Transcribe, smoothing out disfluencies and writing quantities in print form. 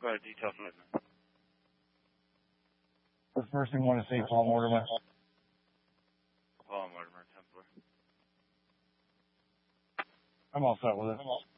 Go ahead, details from it. The first thing you want to say, Paul Mortimer. Paul Mortimer, 10-4. I'm all set with it.